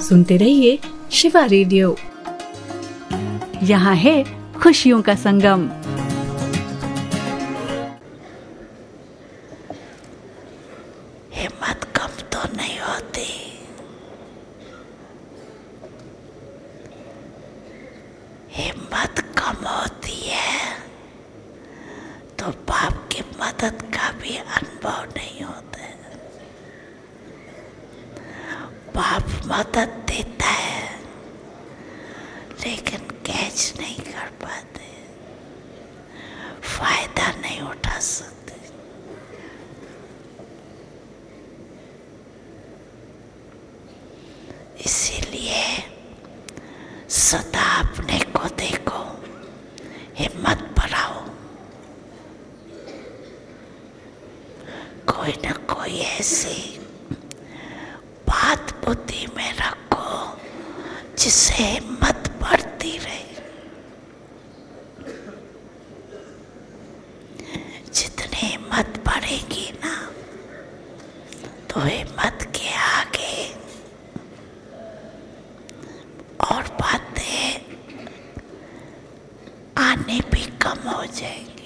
सुनते रहिए शिवा रेडियो। यहाँ है खुशियों का संगम। हिम्मत कम तो नहीं होती, हिम्मत कम होती है तो बाप की मदद का भी अनुभव नहीं होता। बाप मदद देता है लेकिन कैच नहीं कर पाते, फायदा नहीं उठा सकते। इसीलिए सदा अपने को देखो, हिम्मत बढ़ाओ, कोई न कोई ऐसी बात बुद्धि में रखो जिससे हिम्मत बढ़ती रहे। जितनी हिम्मत बढ़ेगी ना, तो हिम्मत के आगे और बातें आने भी कम हो जाएंगी।